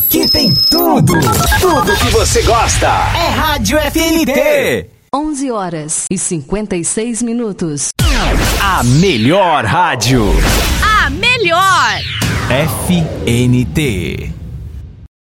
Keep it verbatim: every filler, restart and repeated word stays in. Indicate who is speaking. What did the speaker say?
Speaker 1: que tem tudo. Tudo que você gosta. É Rádio F N T.
Speaker 2: onze horas e cinquenta e seis minutos.
Speaker 1: A melhor rádio.
Speaker 3: A melhor.
Speaker 1: F N T.